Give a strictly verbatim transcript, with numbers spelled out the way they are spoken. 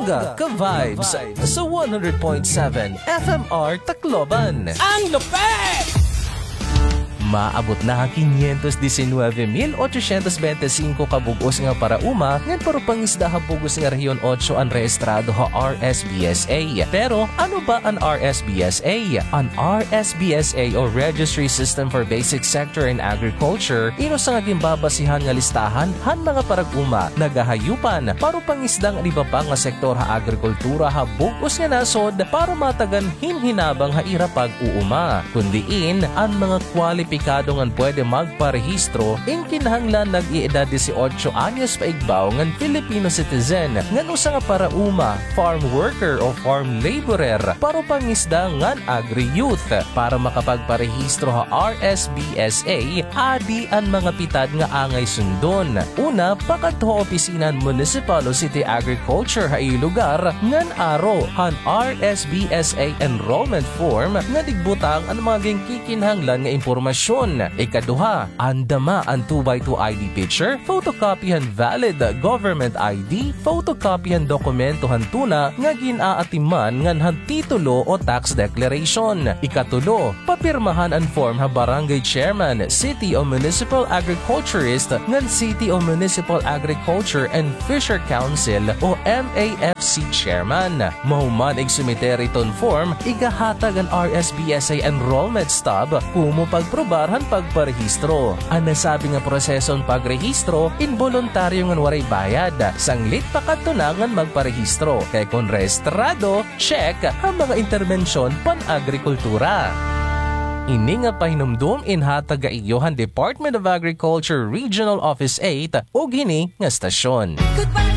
Bongga ka-vibes sa one hundred point seven F M R Tacloban. Ang lupet! Maabot na quinientos diecinueve mil ochocientos veinticinco kabugos nga para uma ngan para pangisda habugos nga rehiyon eight ang rehistrado ha R S B S A. Pero ano ba ang R S B S A? Ang R S B S A o Registry System for Basic Sector in Agriculture ino sa nga gimbabasihan nga listahan han mga parag-uma nagahayupan para pangisdang iba pa nga sektor ha agrikultura habugos nga nasod para matagan hinhinabang ha ira pag-uuma. Kundiin ang mga qualifications kadongan pwede magparehistro in kinahanglan nag-iedad eighteen anyos paigbaw ngan Filipino citizen ngan usa nga para uma, farm worker o farm laborer para pangisda ngan agri-youth. Para makapagparehistro ha R S B S A, adi ang mga pitad nga angay sundon. Una, pakadto opisinan municipal o city agriculture ha lugar ngan aro han R S B S A enrollment form nga digbutang ang mga kikinahanglan nga impormasyon. Ikaduha, andama ang two by two I D picture, photocopyhan valid government I D, photocopyhan dokumentohan tuna nga ginaatiman ngan han titulo o tax declaration. Ikatulo, papirmahan ang form ha barangay chairman, city o municipal agriculturist ngan city o municipal agriculture and fisher council o M A F C chairman. Mahuman ig sumiteri ton form, igahatag ang R S B S A enrollment stub kumo pagproba han pagparehistro. Ang nasabi nga prosesong pagrehistro, involuntaryo nga waray bayad. Sanglit pa katunangan magparehistro. Kaya kung rehistrado, check ang mga intervensyon pan-agrikultura. Ini nga pahinumdum inhatag ga iyohan Department of Agriculture Regional Office eight o gini nga stasyon. Goodbye!